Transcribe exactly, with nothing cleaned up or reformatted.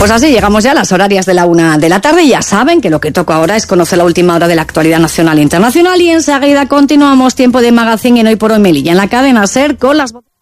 Pues así llegamos ya a las horarias de la una de la tarde y ya saben que lo que toca ahora es conocer la última hora de la actualidad nacional e internacional y enseguida continuamos tiempo de magazine en Hoy por Hoy Melilla en la cadena SER con las